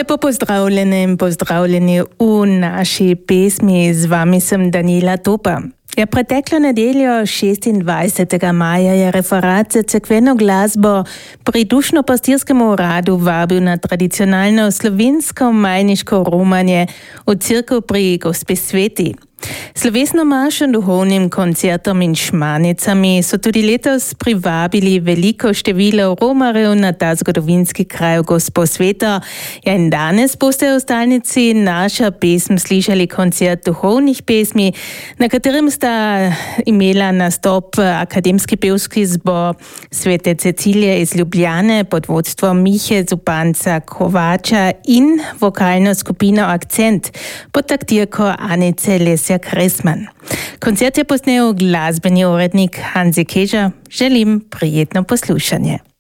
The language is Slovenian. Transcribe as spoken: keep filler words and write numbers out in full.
Lepo pozdravljene in pozdravljeni v naši pesmi. Z vami sem Daniela Topa. Ja, preteklo nedeljo šestindvajsetega maja je referat za cerkveno glasbo pri Dušno-pastirskem uradu vabil na tradicionalno slovensko majniško romanje v cerkev pri Gospe Sveti. Slovesno mašo, duhovnim koncertom in šmanicami so tudi letos privabili veliko število romarjev na ta zgodovinski kraj v Gospo Sveto. Ja, in danes boste v stalnici Naša pesm slišali koncert duhovnih pesmi, na katerem sta imela nastop akademski pevski zbor Svete Cecilije iz Ljubljane pod vodstvom Mihe Zupanca Kovača in vokalno skupino Akcent pod taktirko Anice Lesjak-Resman. Koncert je posnel glasbeni urednik Hanzi Keža. Želim prijetno poslušanje.